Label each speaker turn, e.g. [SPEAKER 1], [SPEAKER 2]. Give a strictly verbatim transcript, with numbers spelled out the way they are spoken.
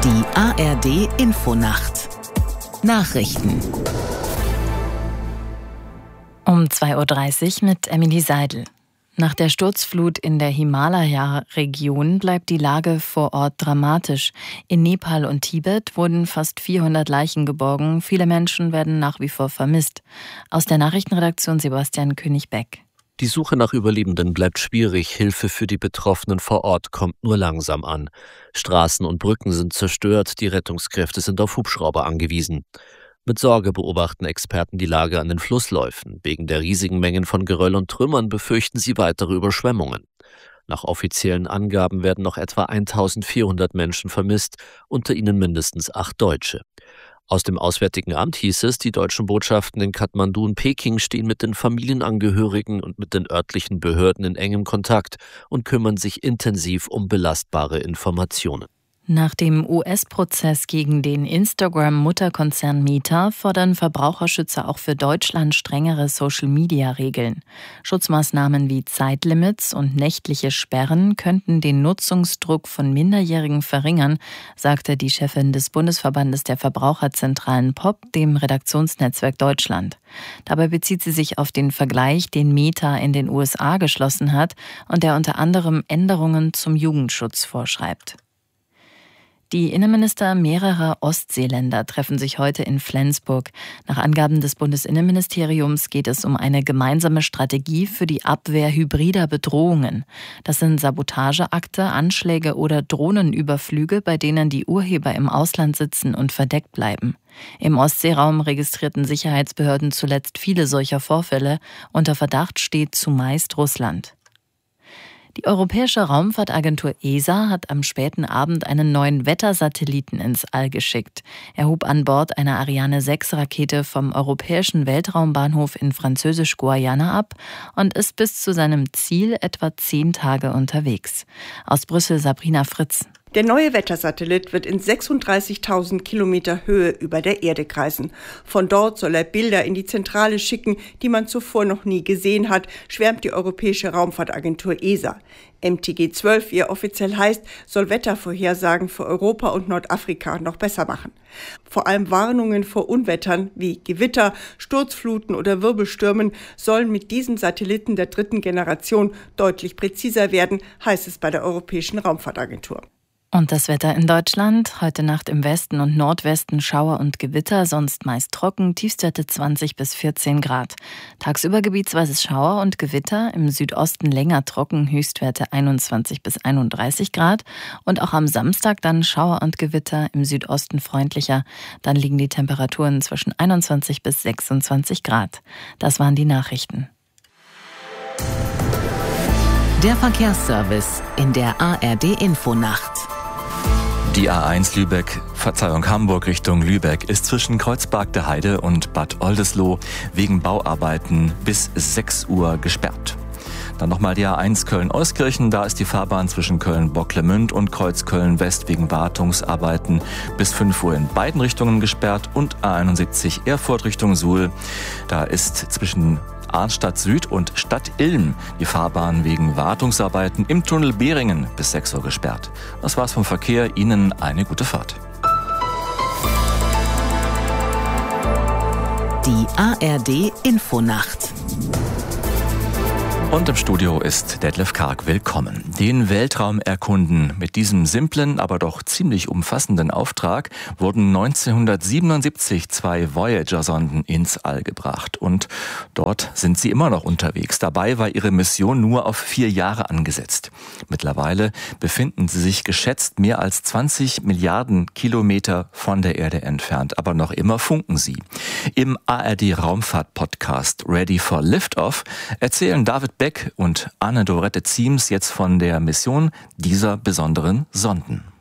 [SPEAKER 1] Die A R D Infonacht Nachrichten
[SPEAKER 2] um zwei Uhr dreißig mit Emily Seidel. Nach der Sturzflut in der Himalaya-Region bleibt die Lage vor Ort dramatisch. In Nepal und Tibet wurden fast vierhundert Leichen geborgen. Viele Menschen werden nach wie vor vermisst. Aus der Nachrichtenredaktion Sebastian König-Beck.
[SPEAKER 3] Die Suche nach Überlebenden bleibt schwierig. Hilfe für die Betroffenen vor Ort kommt nur langsam an. Straßen und Brücken sind zerstört. Die Rettungskräfte sind auf Hubschrauber angewiesen. Mit Sorge beobachten Experten die Lage an den Flussläufen. Wegen der riesigen Mengen von Geröll und Trümmern befürchten sie weitere Überschwemmungen. Nach offiziellen Angaben werden noch etwa eintausendvierhundert Menschen vermisst, unter ihnen mindestens acht Deutsche. Aus dem Auswärtigen Amt hieß es, die deutschen Botschaften in Kathmandu und Peking stehen mit den Familienangehörigen und mit den örtlichen Behörden in engem Kontakt und kümmern sich intensiv um belastbare Informationen.
[SPEAKER 2] Nach dem U S-Prozess gegen den Instagram-Mutterkonzern Meta fordern Verbraucherschützer auch für Deutschland strengere Social-Media-Regeln. Schutzmaßnahmen wie Zeitlimits und nächtliche Sperren könnten den Nutzungsdruck von Minderjährigen verringern, sagte die Chefin des Bundesverbandes der Verbraucherzentralen P O P dem Redaktionsnetzwerk Deutschland. Dabei bezieht sie sich auf den Vergleich, den Meta in den U S A geschlossen hat und der unter anderem Änderungen zum Jugendschutz vorschreibt. Die Innenminister mehrerer Ostseeländer treffen sich heute in Flensburg. Nach Angaben des Bundesinnenministeriums geht es um eine gemeinsame Strategie für die Abwehr hybrider Bedrohungen. Das sind Sabotageakte, Anschläge oder Drohnenüberflüge, bei denen die Urheber im Ausland sitzen und verdeckt bleiben. Im Ostseeraum registrierten Sicherheitsbehörden zuletzt viele solcher Vorfälle. Unter Verdacht steht zumeist Russland. Die Europäische Raumfahrtagentur E S A hat am späten Abend einen neuen Wettersatelliten ins All geschickt. Er hob an Bord einer Ariane sechs Rakete vom Europäischen Weltraumbahnhof in Französisch-Guayana ab und ist bis zu seinem Ziel etwa zehn Tage unterwegs. Aus Brüssel Sabrina Fritz.
[SPEAKER 4] Der neue Wettersatellit wird in sechsunddreißigtausend Kilometer Höhe über der Erde kreisen. Von dort soll er Bilder in die Zentrale schicken, die man zuvor noch nie gesehen hat, schwärmt die Europäische Raumfahrtagentur E S A. M T G zwölf, wie er offiziell heißt, soll Wettervorhersagen für Europa und Nordafrika noch besser machen. Vor allem Warnungen vor Unwettern wie Gewitter, Sturzfluten oder Wirbelstürmen sollen mit diesem Satelliten der dritten Generation deutlich präziser werden, heißt es bei der Europäischen Raumfahrtagentur.
[SPEAKER 2] Und das Wetter in Deutschland? Heute Nacht im Westen und Nordwesten Schauer und Gewitter, sonst meist trocken, Tiefstwerte zwanzig bis vierzehn Grad. Tagsüber gebietsweise Schauer und Gewitter, im Südosten länger trocken, Höchstwerte einundzwanzig bis einunddreißig Grad. Und auch am Samstag dann Schauer und Gewitter, im Südosten freundlicher. Dann liegen die Temperaturen zwischen einundzwanzig bis sechsundzwanzig Grad. Das waren die Nachrichten.
[SPEAKER 1] Der Verkehrsservice in der A R D Infonacht.
[SPEAKER 5] Die A eins Lübeck, Verzeihung Hamburg Richtung Lübeck ist zwischen Kreuzberg der Heide und Bad Oldesloe wegen Bauarbeiten bis sechs Uhr gesperrt. Dann nochmal die A eins Köln-Euskirchen, da ist die Fahrbahn zwischen Köln-Bocklemünd und Kreuzköln-West wegen Wartungsarbeiten bis fünf Uhr in beiden Richtungen gesperrt und A einundsiebzig Erfurt Richtung Suhl, da ist zwischen Arnstadt Süd und Stadt Ilm die Fahrbahn wegen Wartungsarbeiten im Tunnel Behringen bis sechs Uhr gesperrt. Das war's vom Verkehr. Ihnen eine gute Fahrt.
[SPEAKER 1] Die A R D Infonacht.
[SPEAKER 5] Und im Studio ist Detlef Karg. Willkommen. Den Weltraum erkunden. Mit diesem simplen, aber doch ziemlich umfassenden Auftrag wurden neunzehnhundertsiebenundsiebzig zwei Voyager-Sonden ins All gebracht. Und dort sind sie immer noch unterwegs. Dabei war ihre Mission nur auf vier Jahre angesetzt. Mittlerweile befinden sie sich geschätzt mehr als zwanzig Milliarden Kilometer von der Erde entfernt. Aber noch immer funken sie. Im A R D-Raumfahrt-Podcast Ready for Liftoff erzählen David Beck und Anne-Dorette Ziems jetzt von der Mission dieser besonderen Sonden.